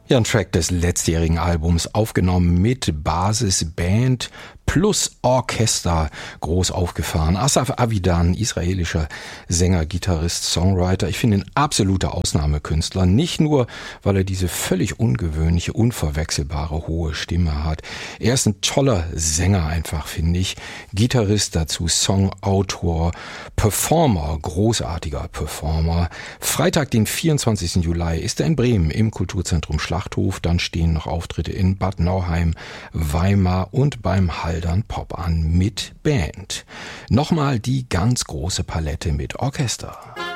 Ja, ein Track des letztjährigen Albums, aufgenommen mit Basisband plus Orchester, groß aufgefahren. Asaf Avidan, israelischer Sänger, Gitarrist, Songwriter. Ich finde ihn absoluter Ausnahmekünstler. Nicht nur, weil er diese völlig ungewöhnliche, unverwechselbare, hohe Stimme hat. Er ist ein toller Sänger einfach, finde ich. Gitarrist, dazu Songautor, Performer, großartiger Performer. Freitag, den 24. Juli, ist er in Bremen im Kulturzentrum Schlachthof. Dann stehen noch Auftritte in Bad Nauheim, Weimar und beim Haldern Pop an mit Band. Nochmal die ganz große Palette mit Orchester.